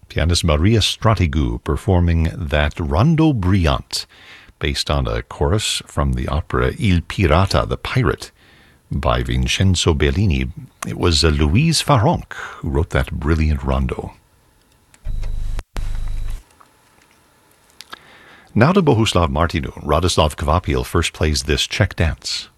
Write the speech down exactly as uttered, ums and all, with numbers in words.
Pianist Maria Stratigou performing that Rondo Brillante, based on a chorus from the opera Il Pirata, the Pirate, by Vincenzo Bellini. It was uh, Louise Farronc who wrote that brilliant rondo. Now to Bohuslav Martinu. Radoslav Kvapil first plays this Czech dance.